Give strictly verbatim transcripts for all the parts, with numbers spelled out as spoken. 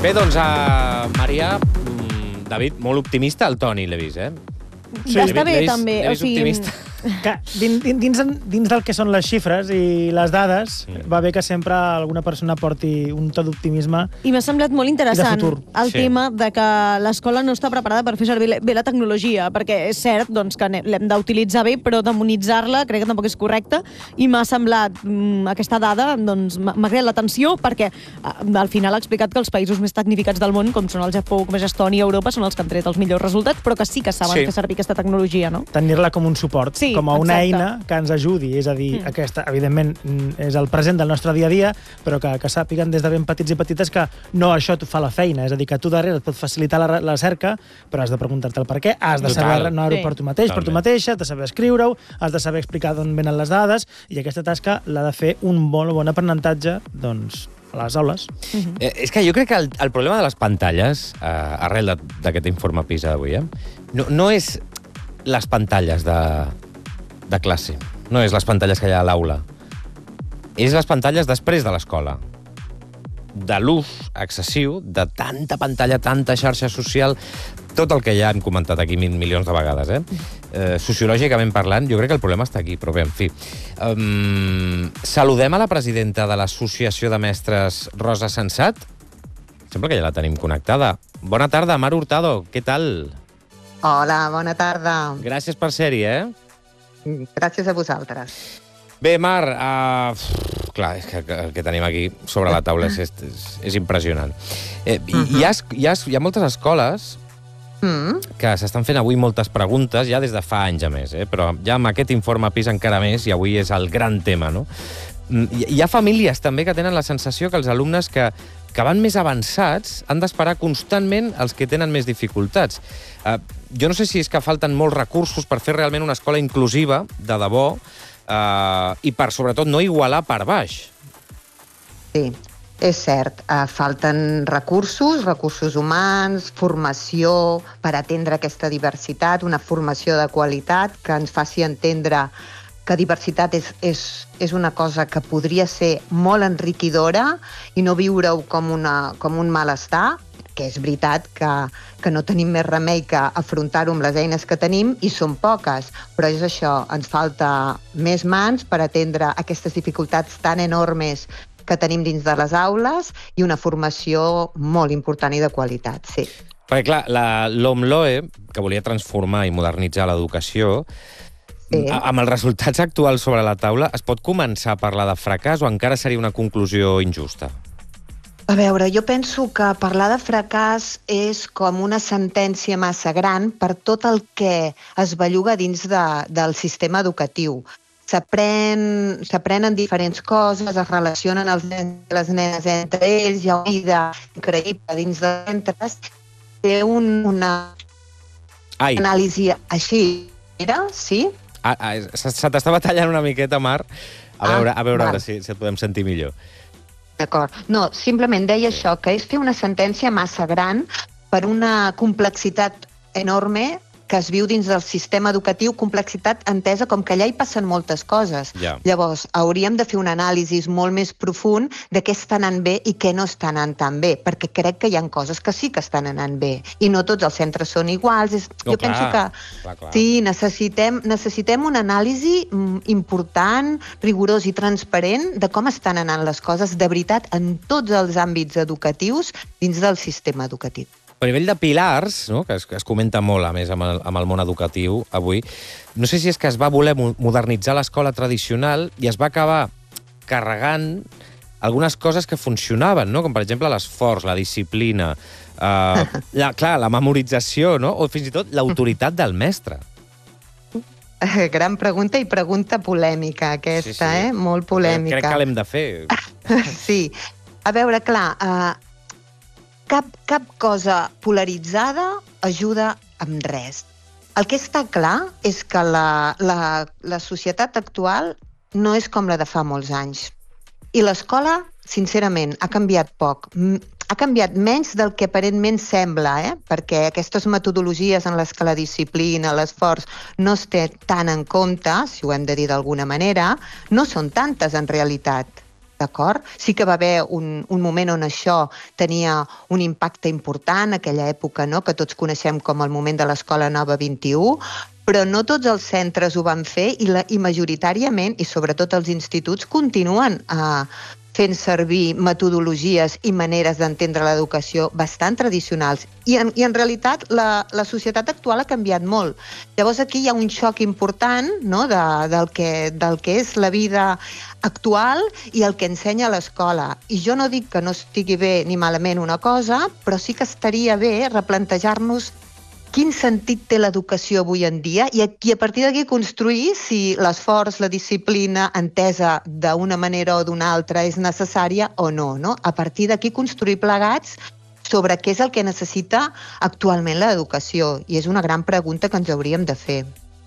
Bé, doncs, a Maria, David, molt optimista, el Toni l'he vist, eh? Sí. Està bé, també. L'he vist optimista. Que, dins, dins, dins del que són les xifres i les dades, mm. va bé que sempre alguna persona porti un to d'optimisme. I m'ha semblat molt interessant el sí. tema de que l'escola no està preparada per fer servir bé la tecnologia, perquè és cert doncs, que l'hem d'utilitzar bé, però demonitzar-la crec que tampoc és correcte, i m'ha semblat mmm, aquesta dada, doncs m'ha creat l'atenció, perquè al final ha explicat que els països més tecnificats del món, com són el Japó, com és Estònia, Europa, són els que han tret els millors resultats, però que sí que saben sí. fer servir aquesta tecnologia, no? Tenir-la com un suport. Sí. Com a una Exacte. eina que ens ajudi, és a dir, mm. aquesta, evidentment, és el present del nostre dia a dia, però que, que sàpiguen des de ben petits i petites que no això et fa la feina, és a dir, que tu darrere et pot facilitar la, la cerca, però has de preguntar-te el per què, has de Total. saber anar-ho sí. per tu mateix, Totalment. per tu mateixa, has de saber escriure-ho, has de saber explicar d'on venen les dades, i aquesta tasca l'ha de fer un molt bon aprenentatge, doncs, a les aules. Mm-hmm. eh, és que jo crec que el, el problema de les pantalles, eh, arrel d'aquest informe PISA d'avui, eh, no, no és les pantalles de... de classe. No és les pantalles que hi ha a l'aula. És les pantalles després de l'escola. De l'ús excessiu de tanta pantalla, tanta xarxa social, tot el que ja hem comentat aquí mil milions de vegades. Eh? Eh, sociològicament parlant, jo crec que el problema està aquí, però bé, en fi. Um, saludem a la presidenta de l'Associació de Mestres, Rosa Sensat. Sembla que ja la tenim connectada. Bona tarda, Mar Hurtado, què tal? Hola, bona tarda. Gràcies per ser-hi, eh? Gràcies a vosaltres. Bé, Mar, uh, clar, és que el que tenim aquí sobre la taula és, és, és impressionant. Eh, uh-huh. hi, ha, hi, ha, hi ha moltes escoles uh-huh. que s'estan fent avui moltes preguntes, ja des de fa anys a més, eh? Però ja amb aquest informe PISA encara més, i avui és el gran tema, no? Hi, hi ha famílies també que tenen la sensació que els alumnes que, que van més avançats han d'esperar constantment els que tenen més dificultats. Uh, jo no sé si és que falten molts recursos per fer realment una escola inclusiva, de debò, uh, i per, sobretot, no igualar per baix. Sí, és cert. Uh, falten recursos, recursos humans, formació per atendre aquesta diversitat, una formació de qualitat que ens faci entendre que diversitat és, és, és una cosa que podria ser molt enriquidora i no viure-ho com, una, com un malestar, que és veritat que, que no tenim més remei que afrontar-ho amb les eines que tenim, i són poques, però és això, ens falta més mans per atendre aquestes dificultats tan enormes que tenim dins de les aules i una formació molt important i de qualitat, sí. Perquè, clar, l'OMLOE, que volia transformar i modernitzar l'educació, sí. amb els resultats actuals sobre la taula, es pot començar a parlar de fracàs o encara seria una conclusió injusta? A veure, jo penso que parlar de fracàs és com una sentència massa gran per tot el que es belluga dins de, del sistema educatiu. S'aprenen diferents coses, es relacionen els nens i les nenes entre ells, hi ha una vida increïble dins de centres, té un, una Ai. anàlisi així, era? Sí? Ah, ah, se t'estava tallant una miqueta, Mar, a veure, a veure ah, ara si, si et podem sentir millor. D'acord. No, simplement deia això, que és fer una sentència massa gran per una complexitat enorme que es viu dins del sistema educatiu, complexitat entesa com que allà hi passen moltes coses. Ja. Llavors, hauríem de fer un anàlisi molt més profund de què està anant bé i què no està anant tan bé, perquè crec que hi ha coses que sí que estan anant bé, i no tots els centres són iguals. És, no, jo clar, penso que clar, clar. sí, necessitem, necessitem una anàlisi important, rigorós i transparent de com estan anant les coses de veritat en tots els àmbits educatius dins del sistema educatiu. A nivell de pilars, no, que, es, que es comenta molt, a més, amb el, amb el món educatiu avui, no sé si és que es va voler modernitzar l'escola tradicional i es va acabar carregant algunes coses que funcionaven, no? Com, per exemple, l'esforç, la disciplina, eh, la, clar, la memorització, no? O fins i tot l'autoritat del mestre. Gran pregunta i pregunta polèmica, aquesta, sí, sí. eh? Molt polèmica. Crec que l'hem de fer. Sí. A veure, clar... Uh... Cap, cap cosa polaritzada ajuda amb res. El que està clar és que la, la, la societat actual no és com la de fa molts anys. I l'escola, sincerament, ha canviat poc. Ha canviat menys del que aparentment sembla, eh? Perquè aquestes metodologies en les que la disciplina, l'esforç, no es té tant en compte, si ho hem de dir d'alguna manera, no són tantes en realitat. d'acord? Sí que va haver un, un moment on això tenia un impacte important, aquella època, no?, que tots coneixem com el moment de l'Escola Nova vint-i-u, però no tots els centres ho van fer i, la, i majoritàriament, i sobretot els instituts, continuen eh, fent servir metodologies i maneres d'entendre l'educació bastant tradicionals. I en, i en realitat la, la societat actual ha canviat molt. Llavors aquí hi ha un xoc important, no?, de, del, que, del que és la vida actual i el que ensenya a l'escola. I jo no dic que no estigui bé ni malament una cosa, però sí que estaria bé replantejar-nos quin sentit té l'educació avui en dia i a, i a partir d'aquí construir si l'esforç, la disciplina entesa d'una manera o d'una altra és necessària o no, no? A partir d'aquí construir plegats sobre què és el que necessita actualment l'educació. I és una gran pregunta que ens hauríem de fer.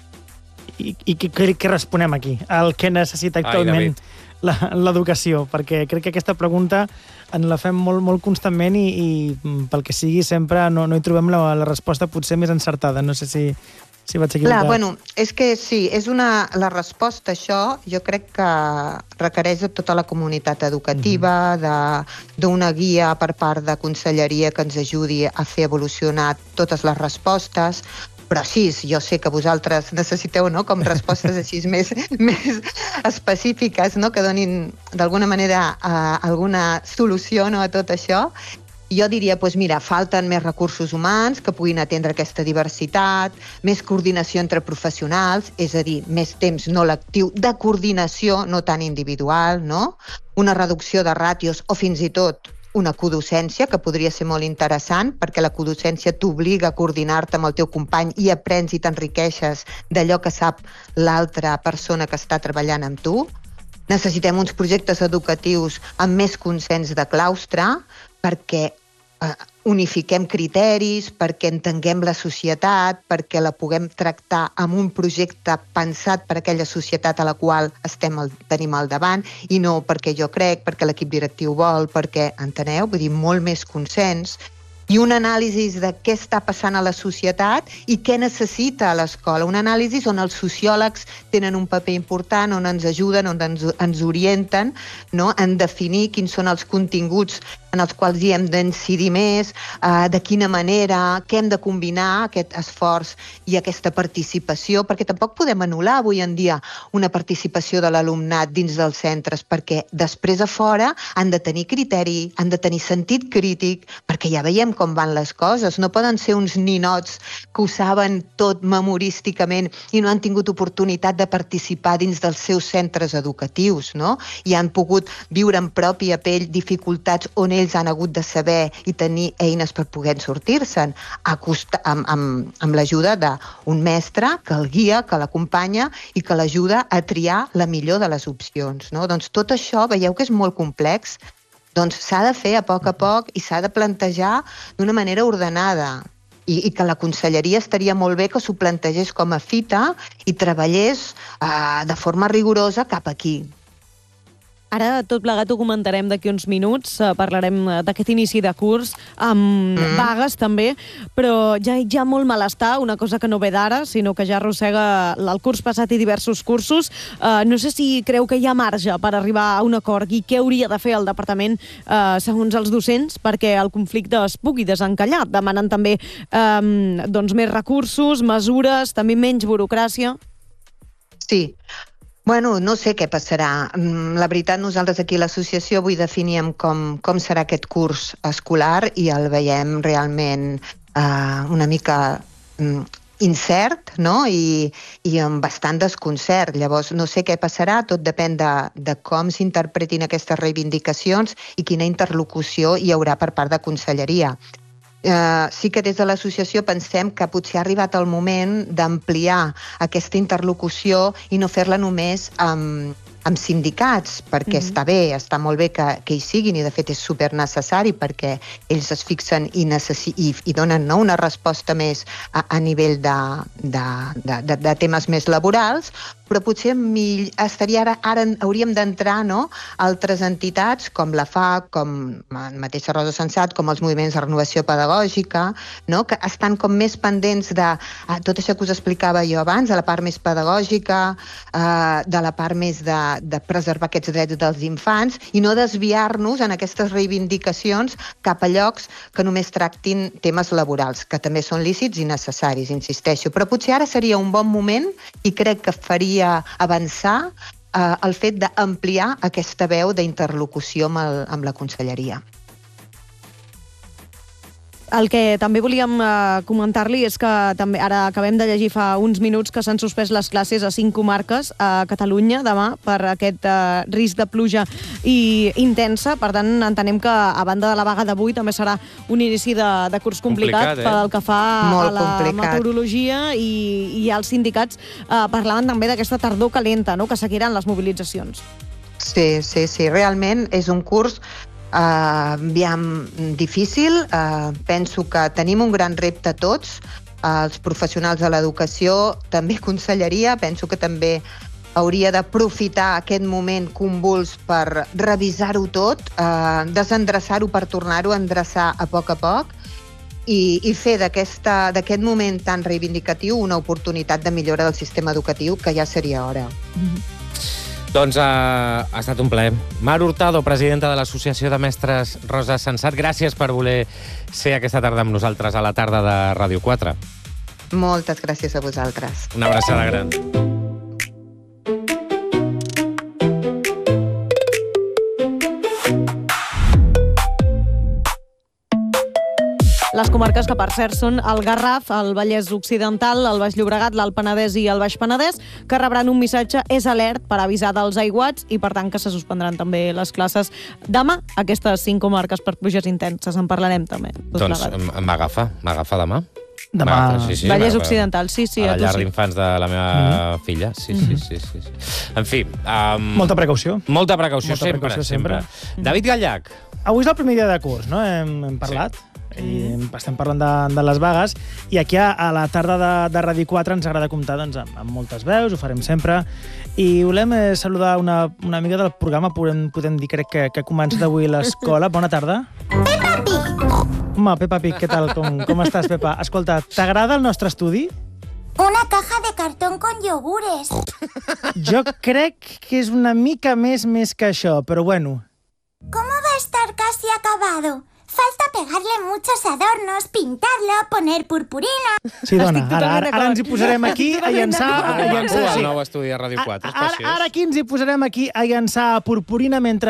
I, i què, què responem aquí? El que necessita actualment l'educació? Perquè crec que aquesta pregunta en la fem molt, molt constantment i, i pel que sigui sempre no, no hi trobem la, la resposta potser més encertada. No sé si, si vaig equivocar. Clar, bueno, és que sí, és una, la resposta a això jo crec que requereix de tota la comunitat educativa, mm-hmm. d'una guia per part de conselleria que ens ajudi a fer evolucionar totes les respostes. Però sí, jo sé que vosaltres necessiteu, no?, com respostes així més, més específiques, no?, que donin d'alguna manera uh, alguna solució, no?, a tot això. Jo diria, doncs mira, falten més recursos humans que puguin atendre aquesta diversitat, més coordinació entre professionals, és a dir, més temps no lectiu de coordinació, no tan individual, no? Una reducció de ràtios o fins i tot una codocència, que podria ser molt interessant, perquè la codocència t'obliga a coordinar-te amb el teu company i aprens i t'enriqueixes d'allò que sap l'altra persona que està treballant amb tu. Necessitem uns projectes educatius amb més consens de claustre, perquè eh, unifiquem criteris, perquè entenguem la societat, perquè la puguem tractar amb un projecte pensat per aquella societat a la qual estem al, tenim al davant, i no perquè jo crec, perquè l'equip directiu vol, perquè, enteneu? Vull dir, molt més consens. I una anàlisi de què està passant a la societat i què necessita a l'escola. Una anàlisi on els sociòlegs tenen un paper important, on ens ajuden, on ens, ens orienten, no?, en definir quins són els continguts en els quals hi hem d'incidir més, eh, de quina manera, què hem de combinar, aquest esforç i aquesta participació, perquè tampoc podem anul·lar avui en dia una participació de l'alumnat dins dels centres, perquè després a fora han de tenir criteri, han de tenir sentit crític, perquè ja veiem com van les coses. No poden ser uns ninots que ho saben tot memorísticament i no han tingut oportunitat de participar dins dels seus centres educatius, no? I han pogut viure en pròpia pell dificultats on ells han hagut de saber i tenir eines per poder sortir-se'n, amb, amb, amb l'ajuda d'un mestre que el guia, que l'acompanya i que l'ajuda a triar la millor de les opcions, no? Doncs tot això veieu que és molt complex. Doncs s'ha de fer a poc a poc i s'ha de plantejar d'una manera ordenada. I, i que la conselleria estaria molt bé que s'ho plantegés com a fita i treballés eh, de forma rigorosa cap aquí. Ara tot plegat ho comentarem d'aquí uns minuts, parlarem d'aquest inici de curs, amb mm. vagues també, però ja hi ha molt malestar, una cosa que no ve d'ara, sinó que ja arrossega el curs passat i diversos cursos. Uh, no sé si creu que hi ha marge per arribar a un acord i què hauria de fer el departament, uh, segons els docents, perquè el conflicte es pugui desencallar. Demanen també um, doncs, més recursos, mesures, també menys burocràcia. Sí. Bueno, no sé què passarà. La veritat, nosaltres aquí a l'associació avui definíem com, com serà aquest curs escolar i el veiem realment eh, una mica mm, incert, no? I, i amb bastant desconcert. Llavors, no sé què passarà, tot depèn de, de com s'interpretin aquestes reivindicacions i quina interlocució hi haurà per part de conselleria. Uh, sí que des de l'associació pensem que potser ha arribat el moment d'ampliar aquesta interlocució i no fer-la només amb, amb sindicats, perquè mm-hmm. està bé, està molt bé que, que hi siguin i de fet és supernecessari perquè ells es fixen i, necessi- i, i donen, no, una resposta més a, a nivell de, de, de, de, de temes més laborals, però potser estaria ara, ara hauríem d'entrar, no?, altres entitats com la F A C, com la mateixa Rosa Sensat, com els moviments de renovació pedagògica, no?, que estan com més pendents de eh, tot això que us explicava jo abans, de la part més pedagògica, eh, de la part més de, de preservar aquests drets dels infants i no desviar-nos en aquestes reivindicacions cap a llocs que només tractin temes laborals, que també són lícits i necessaris, insisteixo. Però potser ara seria un bon moment i crec que faria avançar eh, el fet d'ampliar aquesta veu d'interlocució amb, el, amb la conselleria. El que també volíem eh, comentar-li és que també ara acabem de llegir fa uns minuts que s'han suspès les classes a cinc comarques a Catalunya demà per aquest eh, risc de pluja i intensa. Per tant, entenem que a banda de la vaga d'avui també serà un inici de, de curs complicat, complicat eh? pel que fa Molt a la complicat. meteorologia i, i els sindicats eh, parlaven també d'aquesta tardor calenta, no?, que seguiran les mobilitzacions. Sí, sí, sí. Realment és un curs Uh, aviam, difícil. Uh, penso que tenim un gran repte tots, uh, els professionals de l'educació, també conselleria, penso que també hauria d'aprofitar aquest moment convuls per revisar-ho tot, uh, desendreçar-ho per tornar-ho a endreçar a poc a poc i, i fer d'aquest moment tan reivindicatiu una oportunitat de millora del sistema educatiu que ja seria hora. Mm-hmm. Doncs uh, ha estat un plaer. Mar Hurtado, presidenta de l'Associació de Mestres Rosa Sensat, gràcies per voler ser aquesta tarda amb nosaltres a la tarda de Ràdio quatre. Moltes gràcies a vosaltres. Una abraçada gran. Les comarques que, per cert, són el Garraf, el Vallès Occidental, el Baix Llobregat, l'Alt Penedès i el Baix Penedès, que rebran un missatge és alert per avisar dels aiguats i, per tant, que se suspendran també les classes demà. Aquestes cinc comarques per pluges intenses. En parlarem també. Doncs m'agafa, m'agafa demà. Demà. Sí, sí, Vallès Occidental, sí, sí. A la llar sí. d'infants de la meva mm-hmm. filla. Sí, sí, sí, sí, sí. En fi... Um, molta precaució. Molta precaució, molta sempre, precaució sempre. sempre. Mm-hmm. David Gallach. Avui és el primer dia de curs, no? Hem, hem parlat. Sí. I estem parlant de, de les vagues i aquí a, a la tarda de, de Ràdio quatre ens agrada comptar doncs, amb, amb moltes veus, ho farem sempre i volem eh, saludar una, una amiga del programa, podem, podem dir crec que, que comença d'avui l'escola. Bona tarda. Peppa Pig. Home, Peppa Pig, què tal? Com, com estàs, Peppa? Escolta, t'agrada el nostre estudi? Una caja de cartón con yogures. Jo crec que és una mica més més que això, però bueno. ¿Cómo va a estar casi acabado? Falta pegarle muchos adornos, pintarlo, poner purpurina... Sí, dona, ara, ara, ara ens hi posarem aquí a llançar... A llançar el nou estudi de Ràdio quatre. Ara, ara aquí ens hi posarem aquí a llançar purpurina mentre